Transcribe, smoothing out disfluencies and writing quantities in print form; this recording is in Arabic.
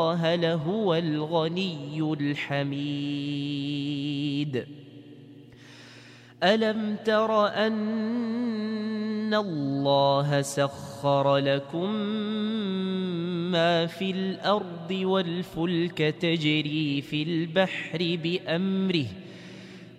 الله لهو الغني الحميد. ألم تر أن الله سخر لكم ما في الأرض والفلك تجري في البحر بأمره